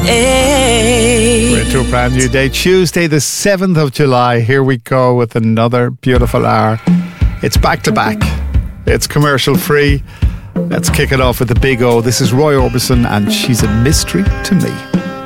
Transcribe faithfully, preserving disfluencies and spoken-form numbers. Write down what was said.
We're into a brand new day, Tuesday the seventh of July. Here we go with another beautiful hour. It's back to back. It's commercial free. Let's kick it off with the big O. This is Roy Orbison and She's a Mystery to Me.